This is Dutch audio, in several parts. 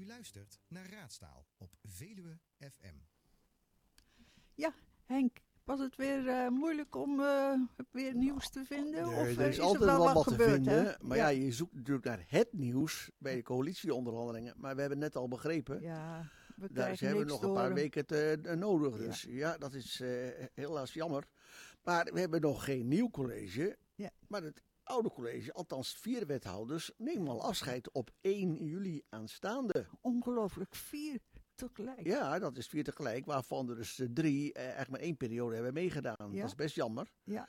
U luistert naar Raadstaal op Veluwe FM. Ja, Henk, was het weer moeilijk om weer nieuws te vinden? Nee, of er is er altijd wel wel wat gebeurd, te vinden. hè? Maar ja, je zoekt natuurlijk naar het nieuws bij de coalitieonderhandelingen. Maar we hebben net al begrepen, Ja, we daar krijgen hebben we niks nog een paar door. weken nodig. Dus ja, dat is helaas jammer. Maar we hebben nog geen nieuw college. Ja. Maar het oude college, althans 4 wethouders, nemen al afscheid op 1 juli aanstaande. Ongelooflijk, 4 tegelijk. Ja, dat is 4 tegelijk, waarvan er dus 3 eigenlijk maar 1 periode hebben meegedaan. Ja. Dat is best jammer. Ja.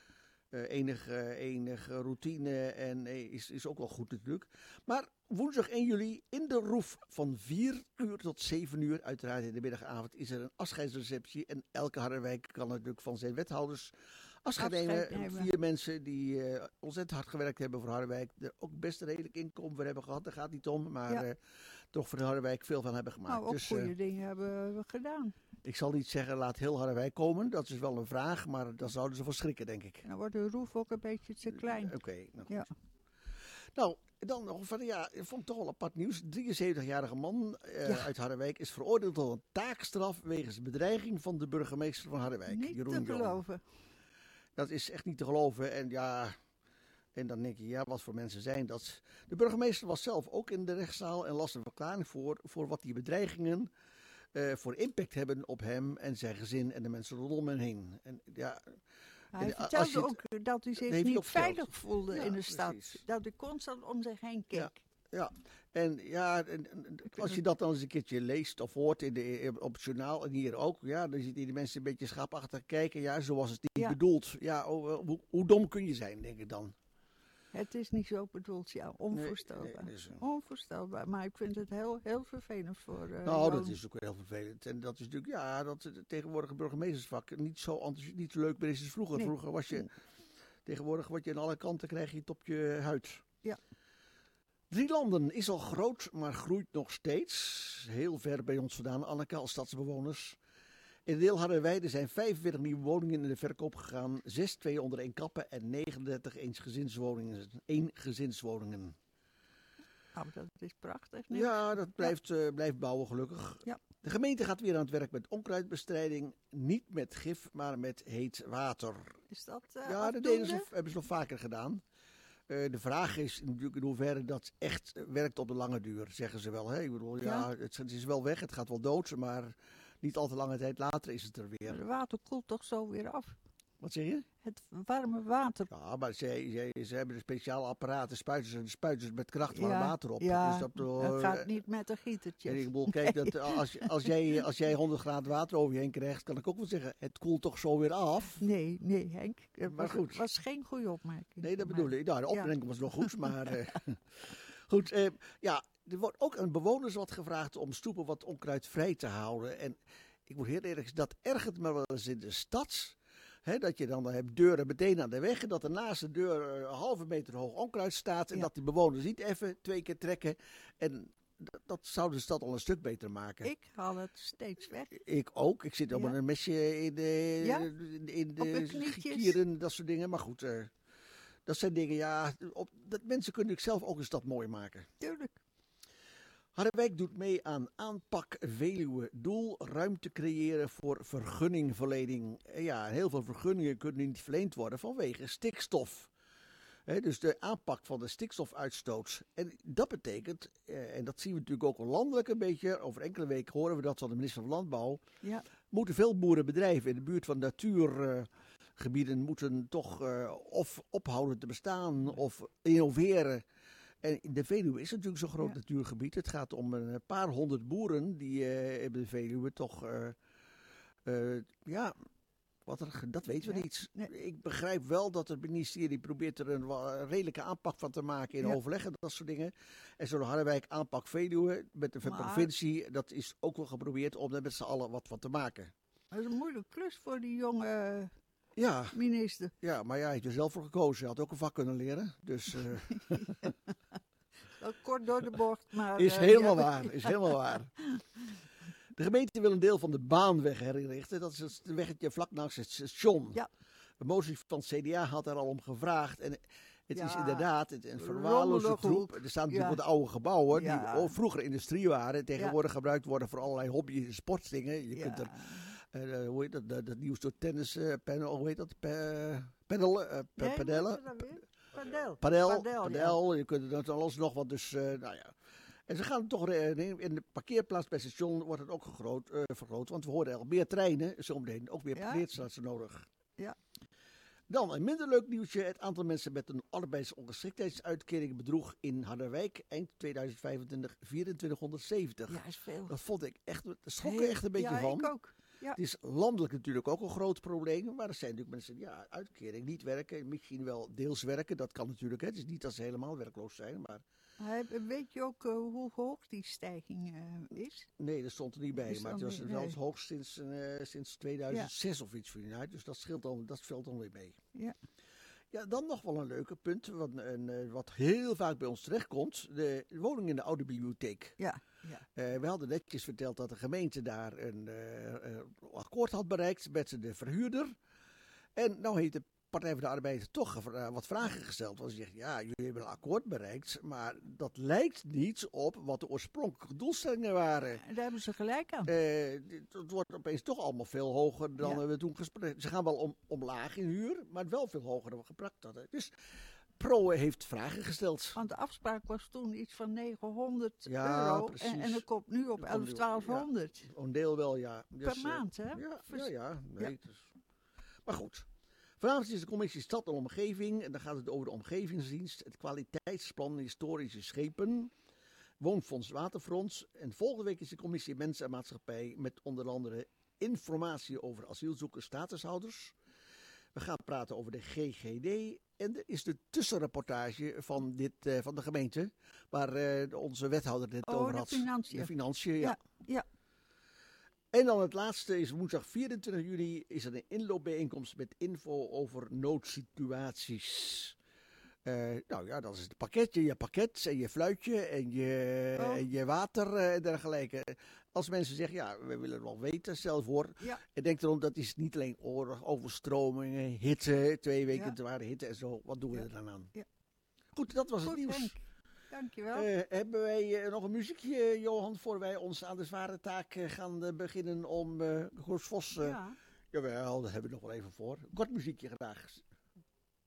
Enige routine en is ook wel goed natuurlijk. Maar woensdag 1 juli in de Roef van 4 uur tot 7 uur, uiteraard in de middagavond, is er een afscheidsreceptie. En elke Harderwijk kan natuurlijk van zijn wethouders afscheid nemen. 4 mensen die ontzettend hard gewerkt hebben voor Harderwijk. Er ook best een redelijk inkomen voor hebben gehad, daar gaat het niet om. Maar toch voor Harderwijk veel van hebben gemaakt. Nou, ook dus, goede dingen hebben we gedaan. Ik zal niet zeggen laat heel Harderwijk komen, dat is wel een vraag. Maar daar zouden ze van schrikken, denk ik. Dan wordt de roef ook een beetje te klein. Oké, nou goed. Ja. Nou, dan nog van ja, ik vond het toch wel apart nieuws. 73-jarige man uit Harderwijk is veroordeeld tot een taakstraf wegens bedreiging van de burgemeester van Harderwijk. Niet Jeroen te Jong. geloven. Dat is echt niet te geloven. En ja, en dan denk je, ja, wat voor mensen zijn dat? De burgemeester was zelf ook in de rechtszaal en las een verklaring voor wat die bedreigingen voor impact hebben op hem en zijn gezin en de mensen rondom hem heen. En ja. Hij vertelde ook dat hij zich niet veilig voelde in de stad. Precies. Dat hij constant om zich heen keek. Ja. En ja, als je dat dan eens een keertje leest of hoort op het journaal en hier ook, ja, dan zitten die mensen een beetje schaapachtig kijken. Ja, zo was het niet bedoeld. Ja, hoe dom kun je zijn, denk ik dan. Het is niet zo bedoeld, ja, onvoorstelbaar. Nee, onvoorstelbaar, maar ik vind het heel, heel vervelend voor nou, dat is ook heel vervelend. En dat is natuurlijk, ja, dat het tegenwoordige burgemeestersvak niet zo leuk meer is als vroeger. Nee. Vroeger was je, tegenwoordig word je aan alle kanten, krijg je het op je huid. Ja. Drielanden is al groot, maar groeit nog steeds. Heel ver bij ons vandaan, Anneke, als stadsbewoners. In deel Harderwijk zijn 45 nieuwe woningen in de verkoop gegaan. 6 2 onder 1 kappen en 39 eengezinswoningen. Oh, dat is prachtig. Nee? Ja, dat blijft bouwen gelukkig. Ja. De gemeente gaat weer aan het werk met onkruidbestrijding. Niet met gif, maar met heet water. Is dat ja, dat hebben ze nog vaker gedaan. De vraag is natuurlijk in hoeverre dat echt werkt op de lange duur, zeggen ze wel. Hè? Ik bedoel, ja, het is wel weg, het gaat wel dood, maar niet al te lange tijd later is het er weer. Het water koelt toch zo weer af? Wat zeg je? Het warme water. Ja, maar ze hebben een speciaal apparaat, spuiten ze met kracht warm water op. Ja, dus dat gaat niet met een gietertje. En ik bedoel, kijk, dat als jij 100 graden water over je heen krijgt, kan ik ook wel zeggen, het koelt toch zo weer af? Nee, Henk. Het was geen goede opmerking. Nee, dat bedoel ik. Nou, de opmerking was nog goed, maar goed. Ja, er wordt ook aan bewoners wat gevraagd om stoepen wat onkruid vrij te houden. En ik moet heel eerlijk zeggen, dat ergert me wel eens in de stad. He, dat je dan hebt deuren meteen aan de weg en dat er naast de deur een halve meter hoog onkruid staat. En dat die bewoners niet even 2 keer trekken. En dat zou de stad al een stuk beter maken. Ik haal het steeds weg. Ik ook. Ik zit op een mesje in de kieren, dat soort dingen. Maar goed, dat zijn dingen, dat mensen kunnen zelf ook een stad mooi maken. Tuurlijk. Harderwijk doet mee aan aanpak Veluwe. Doel ruimte creëren voor vergunningverlening. Ja, heel veel vergunningen kunnen niet verleend worden vanwege stikstof. Dus de aanpak van de stikstofuitstoot. En dat betekent, en dat zien we natuurlijk ook al landelijk een beetje, over enkele weken horen we dat van de minister van Landbouw, moeten veel boerenbedrijven in de buurt van natuurgebieden moeten toch of ophouden te bestaan of innoveren. En de Veluwe is natuurlijk zo'n groot natuurgebied. Het gaat om een paar honderd boeren die in de Veluwe toch, dat weten we niet. Nee. Ik begrijp wel dat het ministerie probeert er een redelijke aanpak van te maken in overleg en dat soort dingen. En zo'n Harderwijk aanpak Veluwe met de provincie, dat is ook wel geprobeerd om er met z'n allen wat van te maken. Dat is een moeilijke klus voor die jonge minister. Ja, maar hij heeft er zelf voor gekozen. Hij had ook een vak kunnen leren. Dus, kort door de bocht. Maar, is helemaal waar. De gemeente wil een deel van de baanweg herinrichten. Dat is het weggetje vlak naast het station. Ja. De motie van het CDA had daar al om gevraagd. En Het is Ja. inderdaad een verwaarloosde Rommelig troep. hoek. Er staan natuurlijk Ja. wat oude gebouwen Ja. die vroeger industrie waren. Tegenwoordig gebruikt worden voor allerlei hobby- en sportdingen. Je kunt er, hoe heet dat, dat nieuwste tennis, panel, hoe heet dat? Padellen. Padel, je kunt het alles nog wat, dus nou ja. En ze gaan toch in de parkeerplaats bij het station wordt het ook vergroot, want we horen al meer treinen, zometeen ook meer parkeerplaatsen nodig. Ja. Dan een minder leuk nieuwtje. Het aantal mensen met een arbeidsongeschiktheidsuitkering bedroeg in Harderwijk eind 2025 2470. Ja, is veel. Dat vond ik echt, daar schrok ik echt een beetje van. Ja, ik ook. Ja. Het is landelijk natuurlijk ook een groot probleem, maar er zijn natuurlijk mensen die uitkering niet werken, misschien wel deels werken, dat kan natuurlijk. Het is niet dat ze helemaal werkloos zijn, maar... Weet je ook hoe hoog die stijging is? Nee, dat stond er niet bij, maar het was wel het hoogst sinds 2006 of iets van uit, dus dat valt dan weer mee. Ja. Ja, dan nog wel een leuke punt, wat heel vaak bij ons terechtkomt, de woning in de oude bibliotheek. Ja. We hadden netjes verteld dat de gemeente daar een akkoord had bereikt met de verhuurder. En nou heeft de Partij van de Arbeid toch wat vragen gesteld. Want ze zegt, ja, jullie hebben een akkoord bereikt, maar dat lijkt niet op wat de oorspronkelijke doelstellingen waren. Daar hebben ze gelijk aan. Het wordt opeens toch allemaal veel hoger dan we toen gesproken. Ze gaan wel omlaag in huur, maar wel veel hoger dan we gebruikt hadden. Dus Pro heeft vragen gesteld. Want de afspraak was toen iets van 900 Ja, euro. precies. En dat komt nu op 1200. Een deel wel, ja. Dus, Per maand, hè? Nee, dus. Maar goed. Vanavond is de commissie Stad en Omgeving. En dan gaat het over de omgevingsdienst, het kwaliteitsplan historische schepen, Woonfonds Waterfront. En volgende week is de commissie Mensen en Maatschappij met onder andere informatie over asielzoekers, statushouders. We gaan praten over de GGD. En er is de tussenrapportage van de gemeente, waar onze wethouder het over had. De financiën, ja. Ja. En dan het laatste is woensdag 24 juli is er een inloopbijeenkomst met info over noodsituaties. Nou ja, dat is het pakketje, je pakket en je fluitje en je water en dergelijke. Als mensen zeggen, ja, we willen het wel weten, stel voor. Ja. En denk erom, dat is niet alleen oorlog, overstromingen, hitte, 2 weken te waren hitte en zo. Wat doen we er dan aan? Ja. Goed, dat was het nieuws. Henk. Dankjewel. Hebben wij nog een muziekje, Johan, voor wij ons aan de zware taak gaan beginnen om Goos Vos... Ja. Jawel, daar hebben we nog wel even voor. Kort muziekje graag.